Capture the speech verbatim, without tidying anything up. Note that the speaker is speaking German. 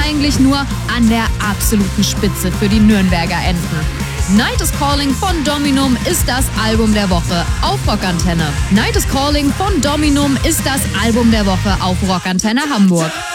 eigentlich nur an der absoluten Spitze für die Nürnberger enden. Night is Calling von Dominum ist das Album der Woche auf Rockantenne. Night is Calling von Dominum ist das Album der Woche auf Rockantenne Hamburg.